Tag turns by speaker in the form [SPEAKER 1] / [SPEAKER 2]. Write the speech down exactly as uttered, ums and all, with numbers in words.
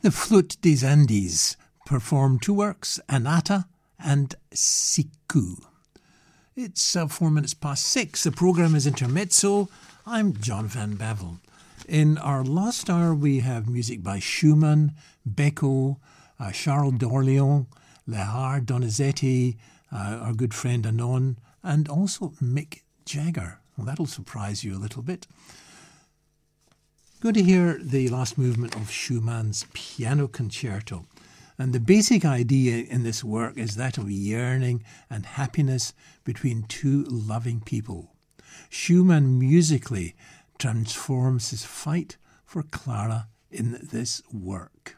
[SPEAKER 1] The Flute des Andes performed two works, Anatta and Siku. It's uh, four minutes past six. The programme is Intermezzo. I'm John Van Bevel. In our last hour, we have music by Schumann, Beko, uh, Charles d'Orléans, Lehar, Donizetti, uh, our good friend Anon, and also Mick Jagger. Well, that'll surprise you a little bit. Going to hear the last movement of Schumann's Piano Concerto. And the basic idea in this work is that of yearning and happiness between two loving people. Schumann musically transforms his fight for Clara in this work.